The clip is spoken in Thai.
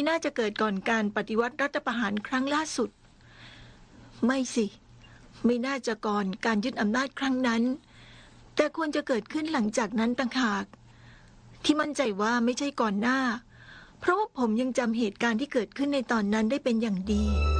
น่าจะเกิดก่อนการปฏิวัติรัฐประหารครั้งล่าสุดไม่สิไม่น่าจะก่อนการยึดอำนาจครั้งนั้นแต่ควรจะเกิดขึ้นหลังจากนั้นต่างหากที่มั่นใจว่าไม่ใช่ก่อนหน้าเพราะว่าผมยังจำเหตุการณ์ที่เกิดขึ้นในตอนนั้นได้เป็นอย่างดี